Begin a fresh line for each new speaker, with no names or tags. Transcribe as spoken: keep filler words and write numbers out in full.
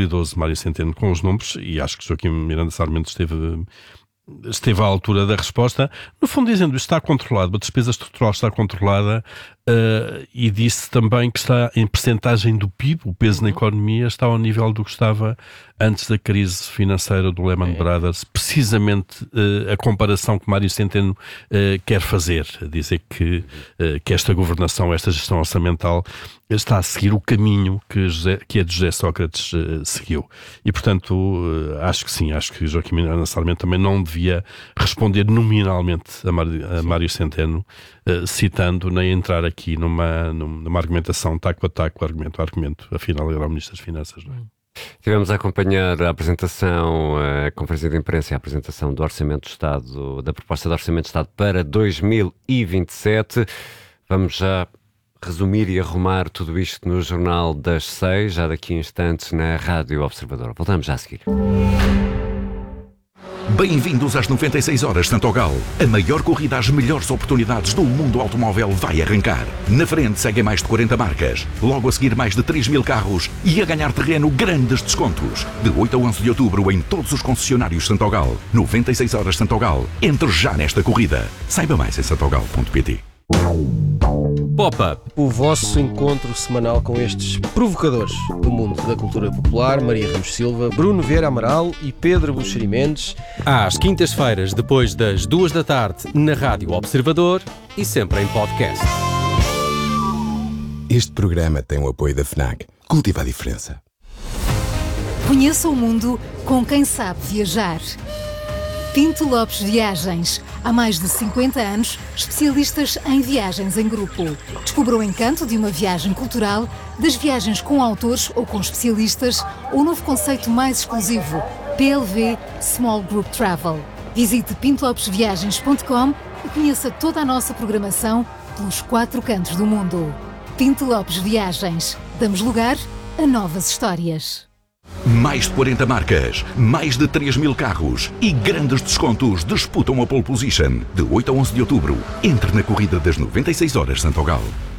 e doze, Mário Centeno, com os números, e acho que Joaquim Miranda Sarmento esteve... esteve à altura da resposta, no fundo dizendo isto está controlado, a despesa estrutural está controlada, uh, e disse também que está em percentagem do P I B, o peso na economia está ao nível do que estava antes da crise financeira do Lehman é. Brothers, precisamente uh, a comparação que Mário Centeno uh, quer fazer, dizer que, uh, que esta governação, esta gestão orçamental está a seguir o caminho que, José, que a de José Sócrates uh, seguiu. E, portanto, uh, acho que sim, acho que Joaquim Miranda Sarmento também não devia responder nominalmente a Mário, a Mário Centeno, uh, citando, nem entrar aqui numa, numa argumentação taco a taco, argumento a argumento. Afinal, ele era o Ministro das Finanças, não é?
Estivemos a acompanhar a apresentação, a conferência de imprensa e a apresentação do Orçamento de Estado, da proposta de Orçamento de Estado para dois mil e vinte e sete. Vamos já resumir e arrumar tudo isto no Jornal das Seis, já daqui a instantes na Rádio Observador. Voltamos já a seguir.
Bem-vindos às noventa e seis horas Santogal. A maior corrida às melhores oportunidades do mundo automóvel vai arrancar. Na frente seguem mais de quarenta marcas, logo a seguir mais de três mil carros e a ganhar terreno grandes descontos. De oito a onze de outubro em todos os concessionários Santogal. noventa e seis horas Santogal. Entre já nesta corrida. Saiba mais em santogal ponto pt.
Pop-up, o vosso encontro semanal com estes provocadores do mundo da cultura popular, Maria Ramos Silva, Bruno Vieira Amaral e Pedro Buxeri Mendes.
Às quintas-feiras, depois das duas da tarde, na Rádio Observador e sempre em podcast.
Este programa tem o apoio da FNAC. Cultiva a diferença.
Conheça o mundo com quem sabe viajar. Pinto Lopes Viagens. Há mais de cinquenta anos, especialistas em viagens em grupo. Descubra o encanto de uma viagem cultural, das viagens com autores ou com especialistas, ou o novo conceito mais exclusivo, P L V Small Group Travel. Visite pinto lopes viagens ponto com e conheça toda a nossa programação pelos quatro cantos do mundo. Pinto Lopes Viagens. Damos lugar a novas histórias.
Mais de quarenta marcas, mais de três mil carros e grandes descontos disputam a pole position. De oito a onze de outubro, entre na corrida das noventa e seis horas Santogal.